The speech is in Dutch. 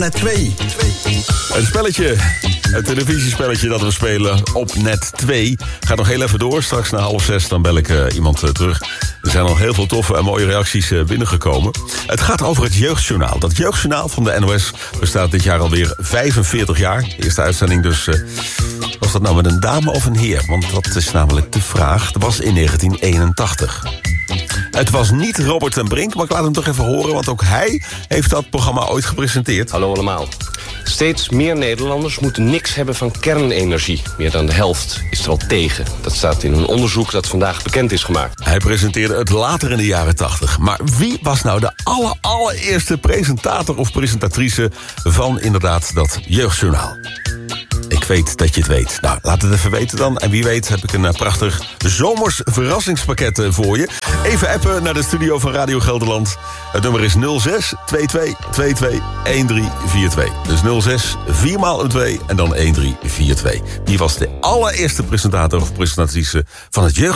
Net 2. Een spelletje, een televisiespelletje dat we spelen op Net 2. Gaat nog heel even door. Straks na 5:30 dan bel ik iemand terug. Er zijn al heel veel toffe en mooie reacties binnengekomen. Het gaat over het Jeugdjournaal. Dat Jeugdjournaal van de NOS bestaat dit jaar alweer 45 jaar. De eerste uitzending dus. Was dat nou met een dame of een heer? Want dat is namelijk de vraag. Dat was in 1981. Het was niet Robert ten Brink, maar ik laat hem toch even horen, want ook hij heeft dat programma ooit gepresenteerd. Hallo allemaal. Steeds meer Nederlanders moeten niks hebben van kernenergie. Meer dan de helft is er al tegen. Dat staat in een onderzoek dat vandaag bekend is gemaakt. Hij presenteerde het later in de jaren 80. Maar wie was nou de allereerste presentator of presentatrice van inderdaad dat Jeugdjournaal? Ik weet dat je het weet. Nou, laat het even weten dan. En wie weet heb ik een prachtig zomers verrassingspakket voor je. Even appen naar de studio van Radio Gelderland. Het nummer is 06 22 22 1342. Dus 06 4x2 en dan 1342. Die was de allereerste presentator of presentatrice van het jeugd.